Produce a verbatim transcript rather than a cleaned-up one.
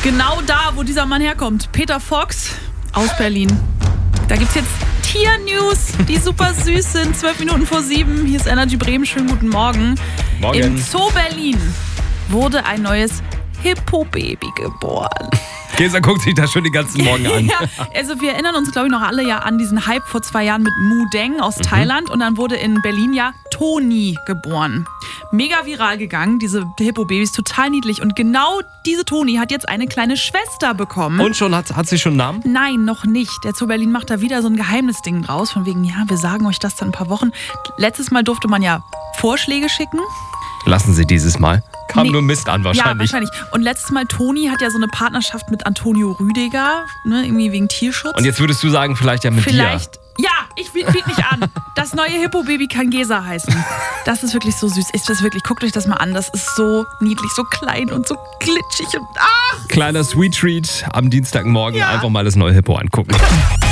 Genau da, wo dieser Mann herkommt. Peter Fox aus Berlin. Da gibt's jetzt Tier-News, die super süß sind. Zwölf Minuten vor sieben. Hier ist Energy Bremen. Schönen guten Morgen. Morgen. Im Zoo Berlin wurde ein neues Hippo-Baby geboren. Gesa guckt sich das schon den ganzen Morgen an. Ja, also wir erinnern uns, glaube ich, noch alle ja an diesen Hype vor zwei Jahren mit Mu Deng aus mhm. Thailand. Und dann wurde in Berlin ja Toni geboren. Mega viral gegangen, diese Hippo-Babys, total niedlich. Und genau diese Toni hat jetzt eine kleine Schwester bekommen. Und schon hat, hat sie schon einen Namen? Nein, noch nicht. Der Zoo Berlin macht da wieder so ein Geheimnisding draus. Von wegen, ja, wir sagen euch das dann ein paar Wochen. Letztes Mal durfte man ja Vorschläge schicken. Lassen Sie dieses Mal. Kam Nee. nur Mist an wahrscheinlich. Ja, wahrscheinlich. Und letztes Mal, Toni hat ja so eine Partnerschaft mit Antonio Rüdiger, ne, irgendwie wegen Tierschutz. Und jetzt würdest du sagen, vielleicht ja mit Vielleicht, ja, ich biete mich an. Das neue Hippo-Baby kann Gesa heißen. Das ist wirklich so süß. Ist das wirklich, guckt euch das mal an. Das ist so niedlich, so klein und so glitschig und ach! dir. Kleiner Sweet Treat am Dienstagmorgen. Ja. Einfach mal das neue Hippo angucken.